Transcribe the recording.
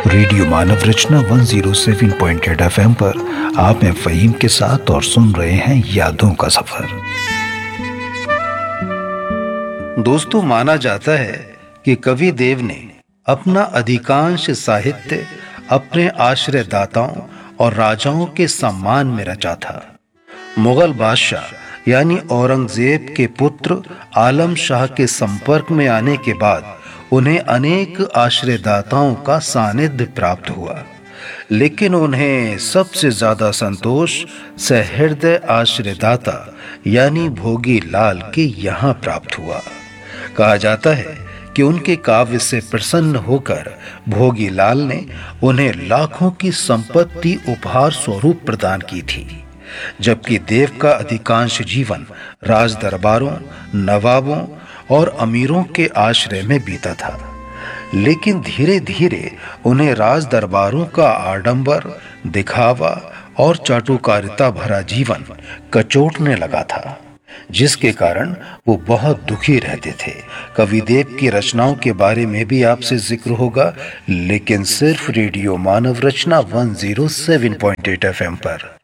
Radio मानव रचना 107.8 FM पर आप में फ़हीम के साथ और सुन रहे हैं यादों का सफर। दोस्तों, माना जाता है कि कवि देव ने अपना अधिकांश साहित्य अपने आश्रयदाताओं और राजाओं के सम्मान में रचा था। मुगल बादशाह यानी औरंगजेब के पुत्र आलम शाह के संपर्क में आने के बाद उन्हें अनेक आश्रयदाताओं का सानिध्य प्राप्त हुआ, लेकिन उन्हें सबसे ज्यादा संतोष सहृदय आश्रयदाता यानी भोगी लाल के यहाँ प्राप्त हुआ। कहा जाता है कि उनके काव्य से प्रसन्न होकर भोगी लाल ने उन्हें लाखों की संपत्ति उपहार स्वरूप प्रदान की थी, जबकि देव का अधिकांश जीवन राज दरबारों, नवाबों और अमीरों के आश्रय में बीता था। लेकिन धीरे धीरे उन्हें राज दरबारों का आडंबर, दिखावा और चाटुकारिता भरा जीवन कचोटने लगा था, जिसके कारण वो बहुत दुखी रहते थे। कवि देव की रचनाओं के बारे में भी आपसे जिक्र होगा, लेकिन सिर्फ रेडियो मानव रचना 107.8 FM पर।